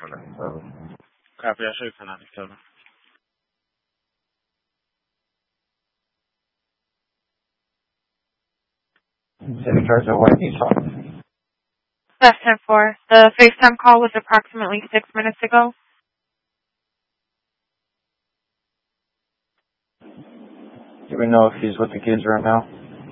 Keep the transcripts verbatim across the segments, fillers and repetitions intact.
Copy, I'll show you for ninety-seven. City Treasure, what you saw? Last ten four. The FaceTime call was approximately six minutes ago. Do we know if he's with the kids right now?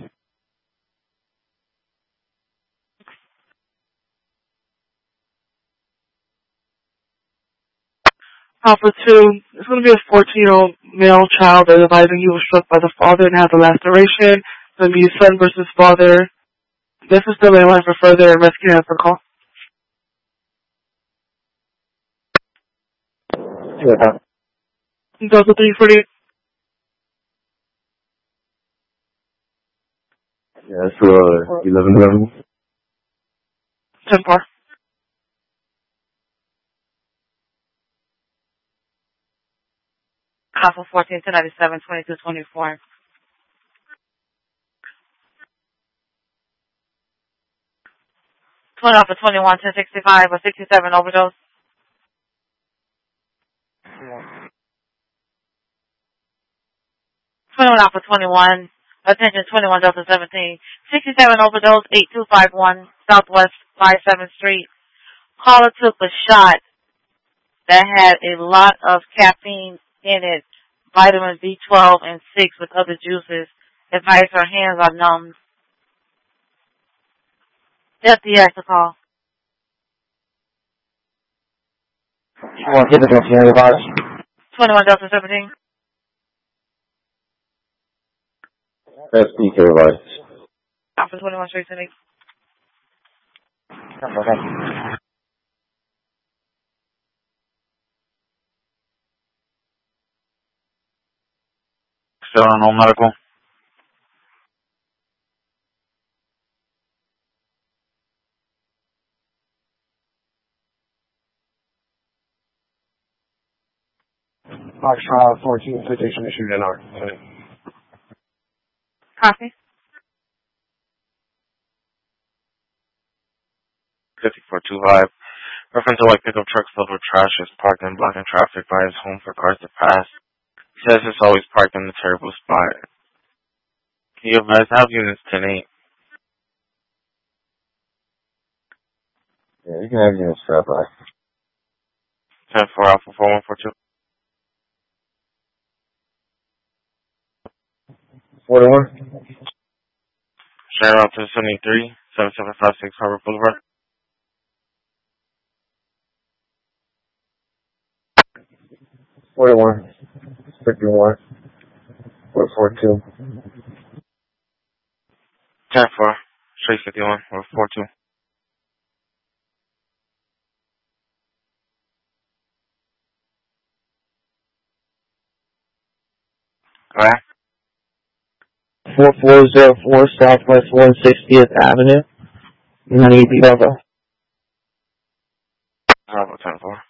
Alpha two, it's going to be a fourteen-year-old male child that is advising he was struck by the father and has a laceration. It's going to be son versus father. This is still in line for further rescue and for call. Yeah. Delta three forty-eight. Yeah, that's uh, eleven eleven. ten four. Alpha fourteen to ninety-seven, twenty-two twenty-four. twenty Alpha twenty-one, ten sixty-five, or sixty-seven overdose. twenty-one Alpha twenty-one, attention twenty-one Delta seventeen, sixty-seven overdose, eight two five one, Southwest fifty-seventh Street. Caller took a shot that had a lot of caffeine in it, vitamin B twelve and six with other juices. Advice her hands are numb. F D S to call. She won't get it if you advise. twenty-one Delta seventeen. That's P K advice. Alpha twenty-one straight to me. Okay. Still on no medical. Foxtrot fourteen, citation issued in our. Copy. fifty-four two five. Reference to white pickup truck filled with trash is parked and blocking traffic by his home for cars to pass. He says it's always parked in a terrible spot. Can you advise have units ten eight? Yeah, you can have units strap by. ten four Alpha four one four two. forty-one? Share out to seventy-three, seven seven five six Harbor Boulevard. forty-one. fifty-one. four four two. ten four. Straight fifty-one or four two. Alright. four four zero four Southwest one hundred sixtieth Avenue. ninety-eight Bravo. Bravo ten four.